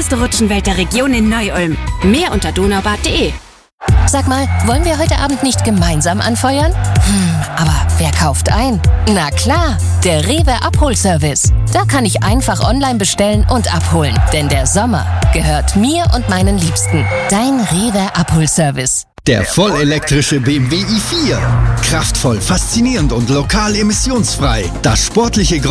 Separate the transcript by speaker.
Speaker 1: schönste Rutschenwelt der Region in Neu-Ulm. Mehr unter donaubad.de.
Speaker 2: Sag mal, wollen wir heute Abend nicht gemeinsam anfeuern? Aber wer kauft ein? Na klar, der Rewe Abholservice. Da kann ich einfach online bestellen und abholen. Denn der Sommer gehört mir und meinen Liebsten. Dein Rewe Abholservice.
Speaker 3: Der vollelektrische BMW i4. Kraftvoll, faszinierend und lokal emissionsfrei. Das sportliche